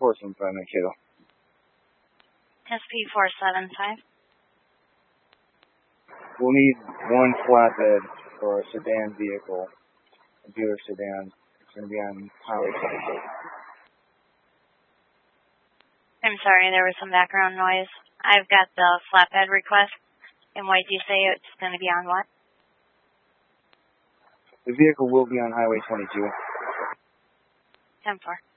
SP475, Mankato. SP475. We'll need one flatbed for a sedan vehicle, a dealer sedan. It's going to be on Highway 22. I'm sorry, there was some background noise. I've got the flatbed request. And what did you say it's going to be on what? The vehicle will be on Highway 22. 10-4.